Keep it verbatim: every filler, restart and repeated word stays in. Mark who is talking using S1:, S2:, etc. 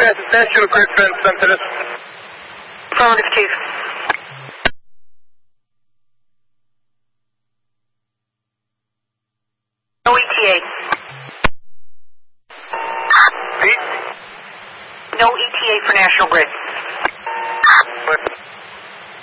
S1: Yes, National Grid sensitive.
S2: Affirmative, Chief. No E T A.
S1: Pete?
S2: No E T A for National Grid.